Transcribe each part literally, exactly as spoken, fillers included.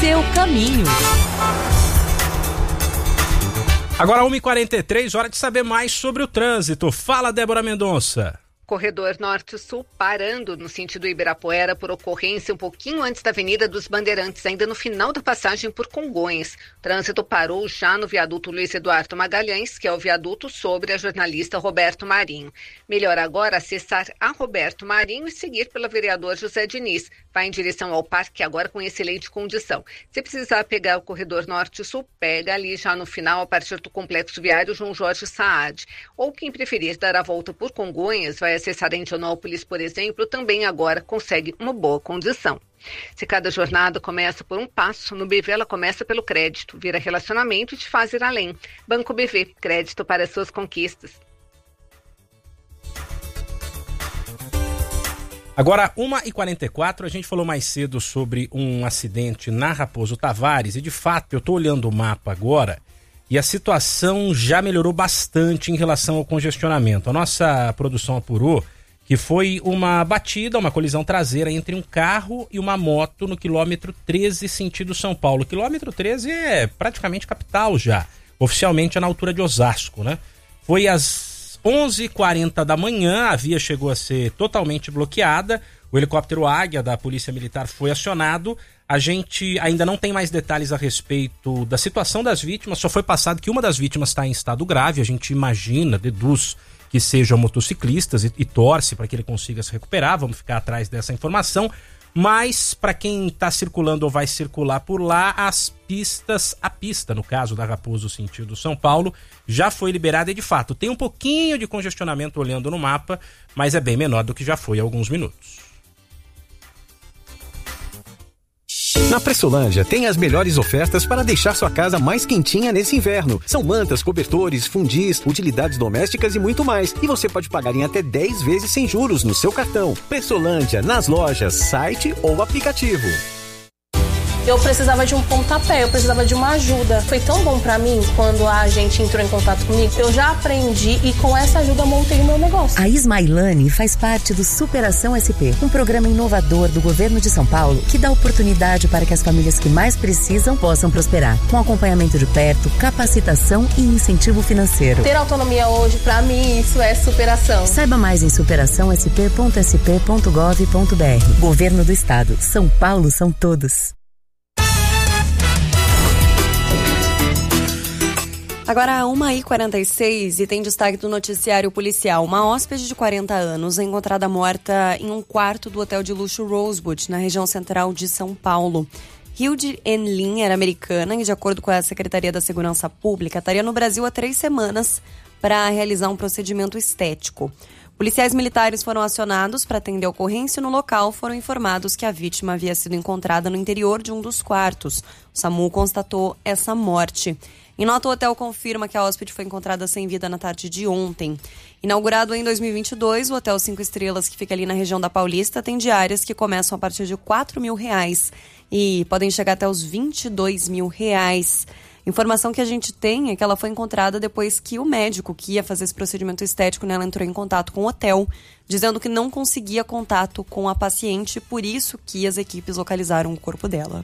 seu caminho. Agora uma e quarenta e três, hora de saber mais sobre o trânsito. Fala, Débora Mendonça. Corredor Norte-Sul parando no sentido Ibirapuera por ocorrência um pouquinho antes da Avenida dos Bandeirantes, ainda no final da passagem por Congonhas. O trânsito parou já no viaduto Luiz Eduardo Magalhães, que é o viaduto sobre a jornalista Roberto Marinho. Melhor agora acessar a Roberto Marinho e seguir pela vereador José Diniz. Vai em direção ao parque agora com excelente condição. Se precisar pegar o corredor Norte-Sul, pega ali já no final a partir do complexo viário João Jorge Saad. Ou quem preferir dar a volta por Congonhas, vai acessar Indianópolis, por exemplo, também agora consegue uma boa condição. Se cada jornada começa por um passo, no B V ela começa pelo crédito, vira relacionamento e te faz ir além. Banco B V, crédito para suas conquistas. Agora, uma e quarenta e quatro, a gente falou mais cedo sobre um acidente na Raposo Tavares e, de fato, eu estou olhando o mapa agora e a situação já melhorou bastante em relação ao congestionamento. A nossa produção apurou que foi uma batida, uma colisão traseira entre um carro e uma moto no quilômetro treze, sentido São Paulo. O quilômetro treze é praticamente capital já, oficialmente é na altura de Osasco, né? Foi às onze e quarenta da manhã, a via chegou a ser totalmente bloqueada, o helicóptero Águia da Polícia Militar foi acionado. A gente ainda não tem mais detalhes a respeito da situação das vítimas, só foi passado que uma das vítimas está em estado grave, a gente imagina, deduz que sejam motociclistas e, e torce para que ele consiga se recuperar, vamos ficar atrás dessa informação. Mas para quem está circulando ou vai circular por lá, as pistas, a pista, no caso da Raposo sentido São Paulo, já foi liberada e de fato tem um pouquinho de congestionamento olhando no mapa, mas é bem menor do que já foi há alguns minutos. Na Pressolândia tem as melhores ofertas para deixar sua casa mais quentinha nesse inverno. São mantas, cobertores, fundis, utilidades domésticas e muito mais. E você pode pagar em até dez vezes sem juros no seu cartão. Pressolândia, nas lojas, site ou aplicativo. Eu precisava de um pontapé, eu precisava de uma ajuda. Foi tão bom pra mim quando a gente entrou em contato comigo. Eu já aprendi e com essa ajuda eu montei o meu negócio. A Ismailane faz parte do Superação S P, um programa inovador do governo de São Paulo que dá oportunidade para que as famílias que mais precisam possam prosperar, com acompanhamento de perto, capacitação e incentivo financeiro. Ter autonomia hoje, pra mim, isso é superação. Saiba mais em superação s p ponto s p ponto gov ponto b r. Governo do Estado. São Paulo são todos. Agora, uma e quarenta e seis e tem destaque do noticiário policial. Uma hóspede de quarenta anos é encontrada morta em um quarto do hotel de luxo Rosewood, na região central de São Paulo. Hilde Enlin era americana e, de acordo com a Secretaria da Segurança Pública, estaria no Brasil há três semanas para realizar um procedimento estético. Policiais militares foram acionados para atender a ocorrência e no local foram informados que a vítima havia sido encontrada no interior de um dos quartos. O SAMU constatou essa morte. Em nota, o hotel confirma que a hóspede foi encontrada sem vida na tarde de ontem. Inaugurado em dois mil e vinte e dois, o Hotel Cinco Estrelas, que fica ali na região da Paulista, tem diárias que começam a partir de quatro mil reais e podem chegar até os vinte e dois mil reais. Informação que a gente tem é que ela foi encontrada depois que o médico que ia fazer esse procedimento estético nela entrou em contato com o hotel, dizendo que não conseguia contato com a paciente, por isso que as equipes localizaram o corpo dela.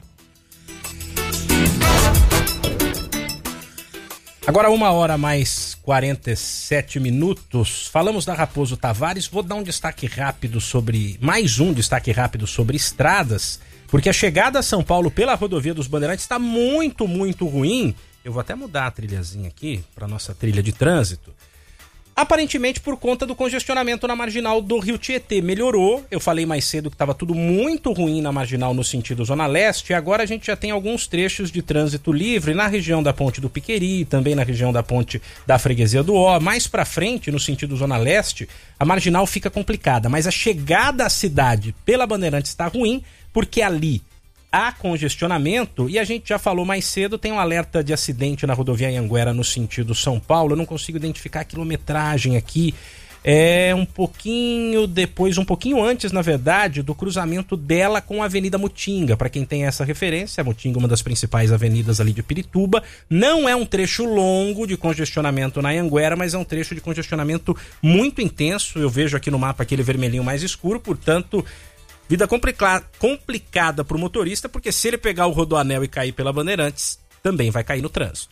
Agora uma hora mais quarenta e sete minutos, falamos da Raposo Tavares, vou dar um destaque rápido sobre, mais um destaque rápido sobre estradas, porque a chegada a São Paulo pela rodovia dos Bandeirantes está muito, muito ruim. Eu vou até mudar a trilhazinha aqui para nossa trilha de trânsito. Aparentemente por conta do congestionamento na marginal do Rio Tietê. Melhorou, eu falei mais cedo que estava tudo muito ruim na marginal no sentido Zona Leste, e agora a gente já tem alguns trechos de trânsito livre na região da Ponte do Piqueri, também na região da Ponte da Freguesia do Ó. Mais pra frente, no sentido Zona Leste, a marginal fica complicada, mas a chegada à cidade pela Bandeirantes está ruim, porque ali há congestionamento, e a gente já falou mais cedo, tem um alerta de acidente na rodovia Anhanguera no sentido São Paulo. Eu não consigo identificar a quilometragem aqui, é um pouquinho depois, um pouquinho antes, na verdade, do cruzamento dela com a Avenida Mutinga. Para quem tem essa referência, a Mutinga é uma das principais avenidas ali de Pirituba. Não é um trecho longo de congestionamento na Anhanguera, mas é um trecho de congestionamento muito intenso. Eu vejo aqui no mapa aquele vermelhinho mais escuro, portanto Vida complica- complicada para o motorista, porque se ele pegar o Rodoanel e cair pela Bandeirantes, também vai cair no trânsito.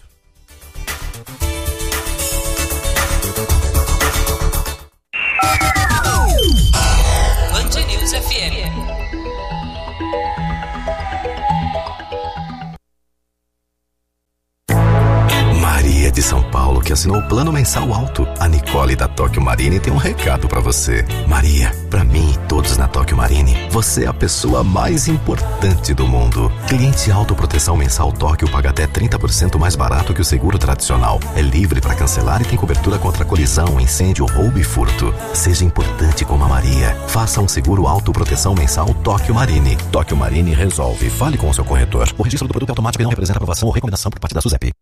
Band News F M. Maria de São Paulo, que assinou o plano mensal alto. A Nicole da Tóquio Marine tem um recado pra você. Maria, pra mim e todos na Tóquio Marine, você é a pessoa mais importante do mundo. Cliente autoproteção mensal Tóquio paga até trinta por cento mais barato que o seguro tradicional. É livre pra cancelar e tem cobertura contra colisão, incêndio, roubo e furto. Seja importante como a Maria. Faça um seguro autoproteção mensal Tóquio Marine. Tóquio Marine resolve. Fale com o seu corretor. O registro do produto automático não representa aprovação ou recomendação por parte da SUSEP.